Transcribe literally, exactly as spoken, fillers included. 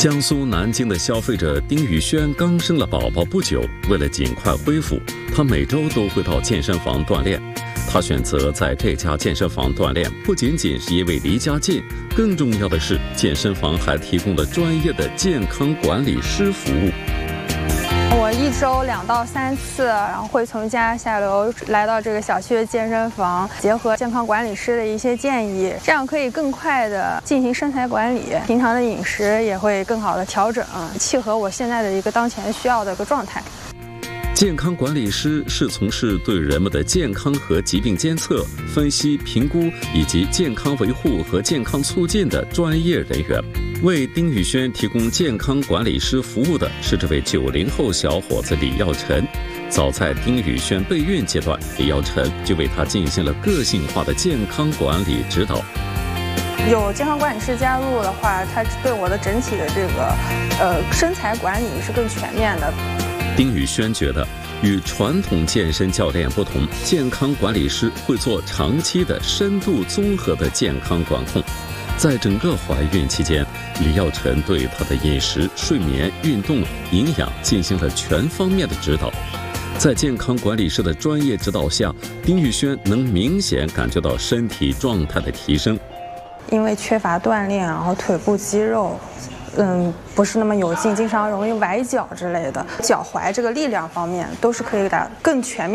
江苏南京的消费者丁宇轩刚生了宝宝不久，为了尽快恢复，他每周都会到健身房锻炼。他选择在这家健身房锻炼，不仅仅是因为离家近，更重要的是，健身房还提供了专业的健康管理师服务。 我一周两到三次，然后会从家下楼来到这个小区的健身房，结合健康管理师的一些建议，这样可以更快的进行身材管理，平常的饮食也会更好的调整，契合我现在的一个当前需要的一个状态。 健康管理师是从事对人们的健康和疾病监测、分析、评估以及健康维护和健康促进的专业人员。为丁宇轩提供健康管理师服务的是这位九零后小伙子李耀晨。早在丁宇轩备孕阶段，李耀晨就为他进行了个性化的健康管理指导。 有健康管理师加入的话，他对我的整体的这个呃身材管理是更全面的。 丁宇轩觉得，与传统健身教练不同，健康管理师会做长期的深度综合的健康管控。在整个怀孕期间，李耀晨对她的饮食、睡眠、运动、营养进行了全方面的指导。在健康管理师的专业指导下，丁宇轩能明显感觉到身体状态的提升。 因为缺乏锻炼，然后腿部肌肉嗯，不是那么有劲，经常容易崴脚之类的，脚踝这个力量方面都是可以打更全面。